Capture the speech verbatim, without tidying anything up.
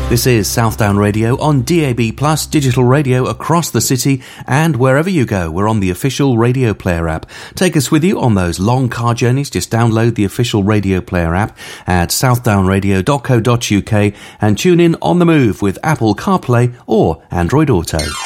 This is Southdown Radio on D A B Plus, digital radio across the city and wherever you go. We're on the official Radio Player app. Take us with you on those long car journeys. Just download the official Radio Player app at southdown radio dot co dot uk and tune in on the move with Apple CarPlay or Android Auto.